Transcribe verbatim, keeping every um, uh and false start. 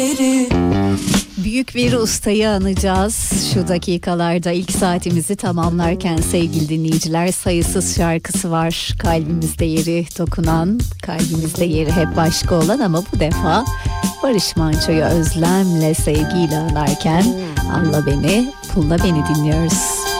yeri. Büyük bir ustayı anacağız şu dakikalarda, ilk saatimizi tamamlarken sevgili dinleyiciler. Sayısız şarkısı var kalbimizde yeri dokunan, kalbimizde yeri hep başka olan, ama bu defa Barış Manço'yu özlemle, sevgiyle anarken Anla Beni, Pulla Beni dinliyoruz.